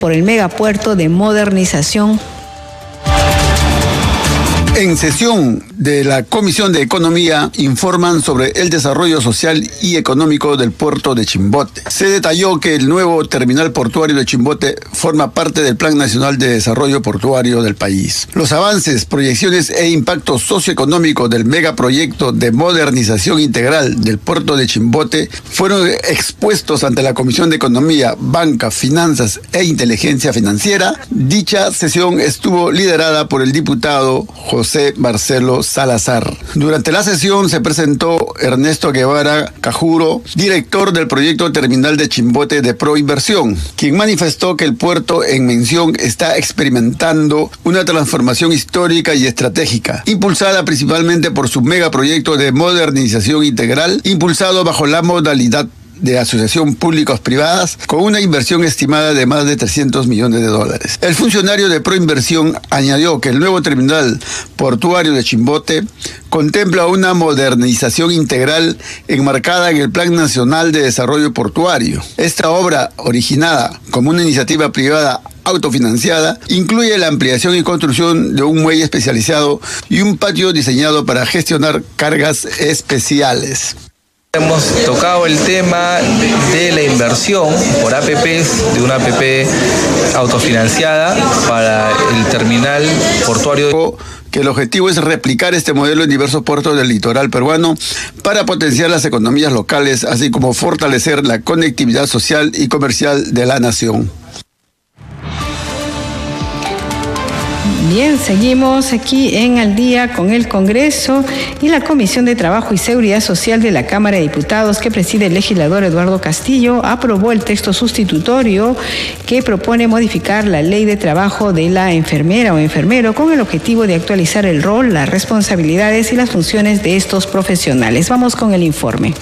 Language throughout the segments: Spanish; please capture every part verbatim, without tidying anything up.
por el megapuerto de modernización. En sesión de la Comisión de Economía informan sobre el desarrollo social y económico del puerto de Chimbote. Se detalló que el nuevo terminal portuario de Chimbote forma parte del Plan Nacional de Desarrollo Portuario del país. Los avances, proyecciones e impacto socioeconómico del megaproyecto de modernización integral del puerto de Chimbote fueron expuestos ante la Comisión de Economía, Banca, Finanzas e Inteligencia Financiera. Dicha sesión estuvo liderada por el diputado José Marcelo Salazar. Durante la sesión se presentó Ernesto Guevara Cajuro, director del proyecto terminal de Chimbote de Proinversión, quien manifestó que el puerto en mención está experimentando una transformación histórica y estratégica, impulsada principalmente por su megaproyecto de modernización integral, impulsado bajo la modalidad de asociación públicos-privadas con una inversión estimada de más de trescientos millones de dólares. El funcionario de Proinversión añadió que el nuevo terminal portuario de Chimbote contempla una modernización integral enmarcada en el Plan Nacional de Desarrollo Portuario. Esta obra, originada como una iniciativa privada autofinanciada, incluye la ampliación y construcción de un muelle especializado y un patio diseñado para gestionar cargas especiales. Hemos tocado el tema de la inversión por A P Pes, de una A P P autofinanciada para el terminal portuario. Que el objetivo es replicar este modelo en diversos puertos del litoral peruano para potenciar las economías locales, así como fortalecer la conectividad social y comercial de la nación. Bien, seguimos aquí en Al Día con el Congreso y la Comisión de Trabajo y Seguridad Social de la Cámara de Diputados, que preside el legislador Eduardo Castillo, aprobó el texto sustitutorio que propone modificar la ley de trabajo de la enfermera o enfermero con el objetivo de actualizar el rol, las responsabilidades y las funciones de estos profesionales. Vamos con el informe.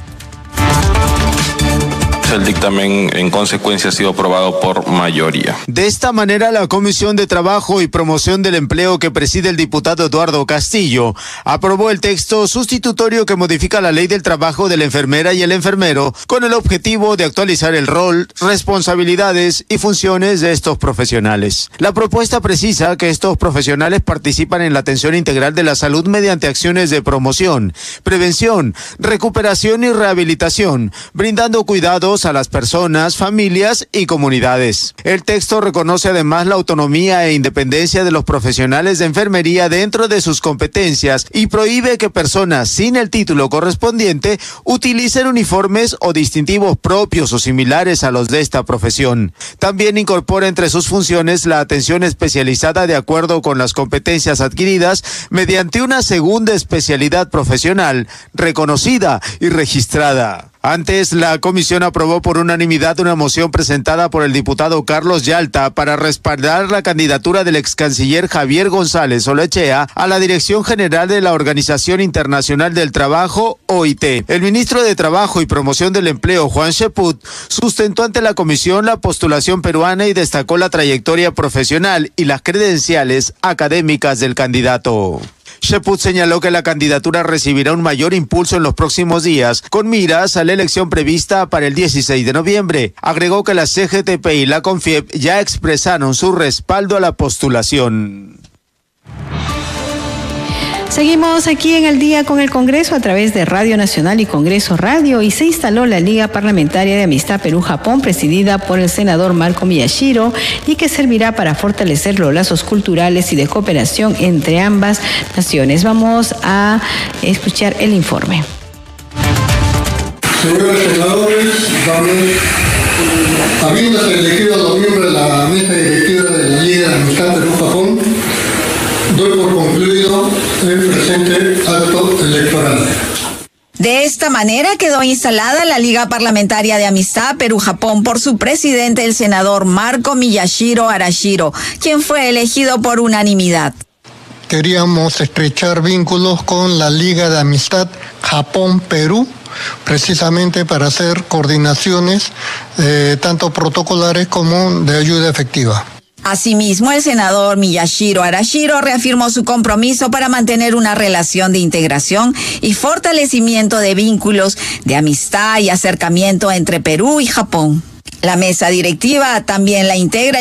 El dictamen en consecuencia ha sido aprobado por mayoría. De esta manera, la Comisión de Trabajo y Promoción del Empleo, que preside el diputado Eduardo Castillo, aprobó el texto sustitutorio que modifica la ley del trabajo de la enfermera y el enfermero con el objetivo de actualizar el rol, responsabilidades y funciones de estos profesionales. La propuesta precisa que estos profesionales participan en la atención integral de la salud mediante acciones de promoción, prevención, recuperación y rehabilitación, brindando cuidados a las personas, familias y comunidades. El texto reconoce además la autonomía e independencia de los profesionales de enfermería dentro de sus competencias y prohíbe que personas sin el título correspondiente utilicen uniformes o distintivos propios o similares a los de esta profesión. También incorpora entre sus funciones la atención especializada de acuerdo con las competencias adquiridas mediante una segunda especialidad profesional reconocida y registrada. Antes, la comisión aprobó por unanimidad una moción presentada por el diputado Carlos Yalta para respaldar la candidatura del ex canciller Javier González Olechea a la Dirección General de la Organización Internacional del Trabajo, O I T. El ministro de Trabajo y Promoción del Empleo, Juan Cheput, sustentó ante la comisión la postulación peruana y destacó la trayectoria profesional y las credenciales académicas del candidato. Cheput señaló que la candidatura recibirá un mayor impulso en los próximos días, con miras a la elección prevista para el dieciséis de noviembre. Agregó que la C G T P y la CONFIEP ya expresaron su respaldo a la postulación. Seguimos aquí en Al Día con el Congreso a través de Radio Nacional y Congreso Radio, y se instaló la Liga Parlamentaria de Amistad Perú-Japón, presidida por el senador Marco Miyashiro, y que servirá para fortalecer los lazos culturales y de cooperación entre ambas naciones. Vamos a escuchar el informe. Señores senadores, habiéndose elegido a los miembros de la mesa directiva de la Liga de Amistad Perú-Japón, doy por concluido el presente acto electoral. De esta manera quedó instalada la Liga Parlamentaria de Amistad Perú-Japón por su presidente, el senador Marco Miyashiro Arashiro, quien fue elegido por unanimidad. Queríamos estrechar vínculos con la Liga de Amistad Japón-Perú, precisamente para hacer coordinaciones eh, tanto protocolares como de ayuda efectiva. Asimismo, el senador Miyashiro Arashiro reafirmó su compromiso para mantener una relación de integración y fortalecimiento de vínculos de amistad y acercamiento entre Perú y Japón. La mesa directiva también la integra